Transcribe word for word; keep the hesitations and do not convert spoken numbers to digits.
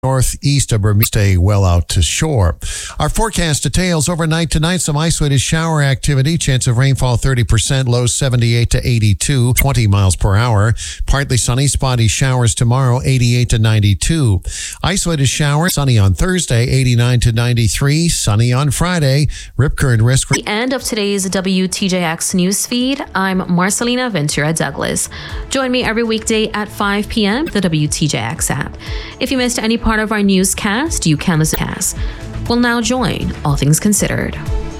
northeast of Bermuda. Stay well out to shore. Our forecast details overnight tonight, some isolated shower activity. Chance of rainfall thirty percent, low seventy-eight to eighty-two, twenty miles per hour. Partly sunny, spotty showers tomorrow, eighty-eight to ninety-two. Isolated showers, sunny on Thursday, eighty-nine to ninety-three. Sunny on Friday. Rip current risk. The end of today's W T J X newsfeed. I'm Marcelina Ventura Douglas. Join me every weekday at five p.m. the W T J X app. If you missed any part of our newscast, you can listen to us. We'll now join All Things Considered.